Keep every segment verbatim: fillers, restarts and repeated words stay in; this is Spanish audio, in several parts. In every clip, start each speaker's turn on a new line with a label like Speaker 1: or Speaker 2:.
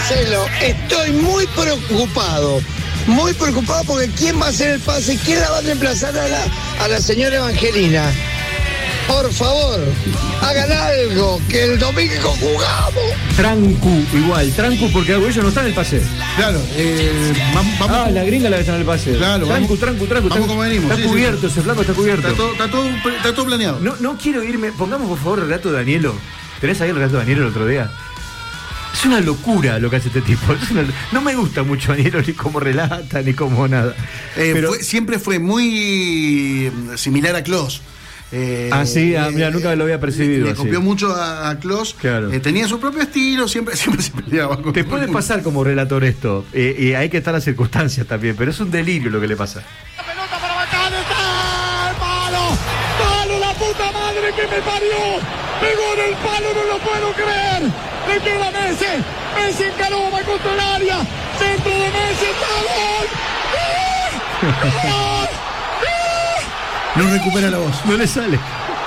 Speaker 1: Marcelo, estoy muy preocupado. Muy preocupado porque ¿quién va a hacer el pase? ¿Quién la va a reemplazar a la, a la señora Evangelina? Por favor, hagan algo, que el domingo jugamos.
Speaker 2: Trancu, igual, trancu porque ellos no están en el pase.
Speaker 3: Claro, eh, vamos, vamos.
Speaker 2: Ah, la gringa la que está en el pase.
Speaker 3: Claro,
Speaker 2: trancu,
Speaker 3: vamos,
Speaker 2: trancu, trancu.
Speaker 3: Vamos como venimos.
Speaker 2: Está
Speaker 3: sí,
Speaker 2: cubierto,
Speaker 3: sí.
Speaker 2: ese flaco está cubierto.
Speaker 3: Está todo, está todo, está todo planeado.
Speaker 2: No, no quiero irme. Pongamos por favor el relato de Danielo. ¿Tenés ahí el relato de Danielo el otro día? Es una locura lo que hace este tipo. Es una, no me gusta mucho Danielo ni cómo relata, ni cómo nada.
Speaker 3: Eh,
Speaker 2: Pero,
Speaker 3: fue, siempre fue muy similar a Kloss.
Speaker 2: Eh, ah, sí, ah, mira, nunca lo había percibido.
Speaker 3: Le, le copió
Speaker 2: así.
Speaker 3: mucho a, a Kloss.
Speaker 2: Claro.
Speaker 3: Eh, tenía su propio estilo, siempre, siempre se peleaba con.
Speaker 2: Te puede pasar como relator esto, eh, y hay que estar las circunstancias también, pero es un delirio lo que le pasa.
Speaker 4: La pelota para Bacán, está el palo, palo, la puta madre que me parió, pegó en el palo, no lo puedo creer, le queda Messi, Messi encaró, va contra el área, centro de Messi, ¡gol! ¡Gol!
Speaker 3: No recupera la voz.
Speaker 2: No le sale.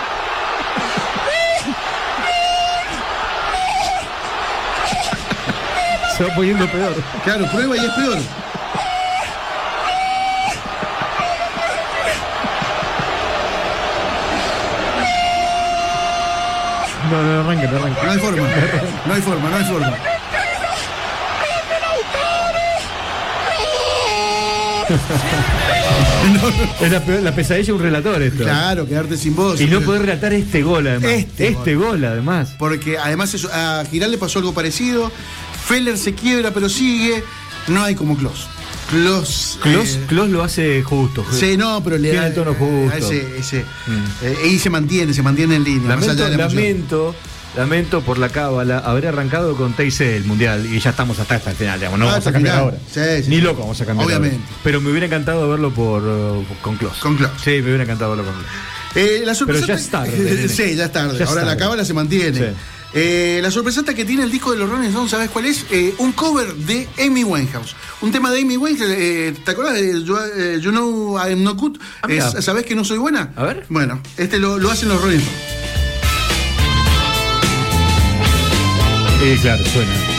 Speaker 2: Se va poniendo peor.
Speaker 3: Claro, prueba y es peor.
Speaker 2: No, no arranca, no arranca.
Speaker 3: No hay forma. No hay forma, no hay forma.
Speaker 2: No, no. Es la, peor, la pesadilla de un relator esto.
Speaker 3: Claro, quedarte sin voz.
Speaker 2: Y no poder relatar este gol además.
Speaker 3: Este,
Speaker 2: este gol. gol además.
Speaker 3: Porque además eso, a Giral le pasó algo parecido. Feller se quiebra pero sigue. No hay como Kloss. Kloss,
Speaker 2: Kloss,
Speaker 3: eh,
Speaker 2: Kloss lo hace justo.
Speaker 3: Sí, no, pero le
Speaker 2: tiene
Speaker 3: da
Speaker 2: el tono justo.
Speaker 3: Ese, ese, mm. eh, y se mantiene, se mantiene en línea.
Speaker 2: Lamento, lamento, lamento por la cábala haber arrancado con T I C el mundial y ya estamos hasta hasta el final, digamos, no ah, vamos a cambiar final. ahora. Sí, sí, Ni loco vamos a cambiar.
Speaker 3: Obviamente.
Speaker 2: Ahora. Pero me hubiera encantado verlo por uh, con Kloss.
Speaker 3: Con Kloss.
Speaker 2: Sí, me hubiera encantado verlo con Kloss.
Speaker 3: Eh, la sorpresa
Speaker 2: Pero ya es tarde.
Speaker 3: Sí, ya es tarde.
Speaker 2: Ya
Speaker 3: ahora
Speaker 2: es tarde.
Speaker 3: La cábala se mantiene. Sí. Eh, la sorpresata que tiene el disco de los Rolling Stones, ¿sabes cuál es? Eh, un cover de Amy Winehouse. Un tema de Amy Winehouse. Eh, ¿Te acuerdas de You, eh, you Know I'm Not Good?
Speaker 2: Ah,
Speaker 3: es, ¿Sabés que no soy buena?
Speaker 2: A ver.
Speaker 3: Bueno, este lo, lo hacen los Rolling Stones.
Speaker 2: Eh, claro, suena.